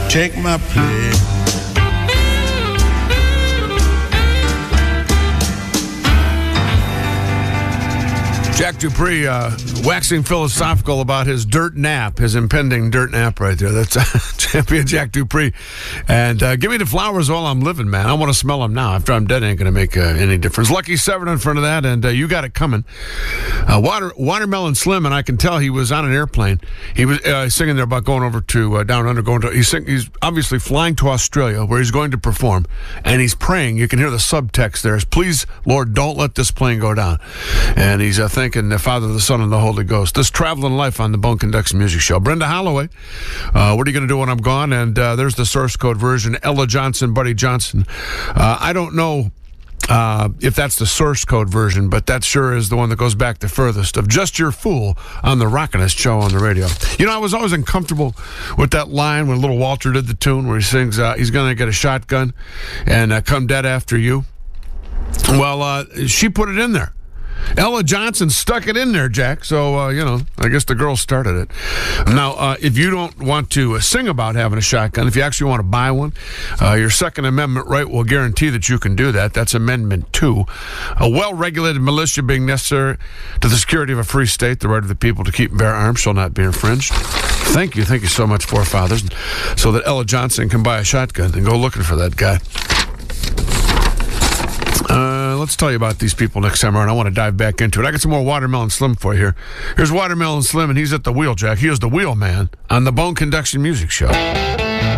take my place. Jack Dupree waxing philosophical about his dirt nap, his impending dirt nap right there. That's champion Jack Dupree. And give me the flowers while I'm living, man. I want to smell them now. After I'm dead, ain't going to make any difference. Lucky Seven in front of that, and you got it coming. Watermelon Slim, and I can tell he was on an airplane. He was singing there about going over to Down Under. He's obviously flying to Australia where he's going to perform, and he's praying. You can hear the subtext there is, please, Lord, don't let this plane go down. And he's thanking the Father, the Son, and the Holy Ghost. This traveling life on the Bone Conduction Music Show. Brenda Holloway, what are you going to do when I'm gone? And there's the source code version. Ella Johnson, Buddy Johnson. I don't know if that's the source code version, but that sure is the one that goes back the furthest of Just Your Fool on the Rockinest Show on the radio. You know, I was always uncomfortable with that line when little Walter did the tune where he sings, he's going to get a shotgun and come dead after you. Well, she put it in there. Ella Johnson stuck it in there, Jack. So, I guess the girl started it. Now, if you don't want to sing about having a shotgun, if you actually want to buy one, your Second Amendment right will guarantee that you can do that. That's Amendment 2. A well-regulated militia being necessary to the security of a free state, the right of the people to keep and bear arms shall not be infringed. Thank you so much, forefathers, so that Ella Johnson can buy a shotgun and go looking for that guy. Let's tell you about these people next time around. I want to dive back into it. I got some more Watermelon Slim for you here. Here's Watermelon Slim, and he's at the wheel, Jack. He is the wheel man on the Bone Conduction Music Show.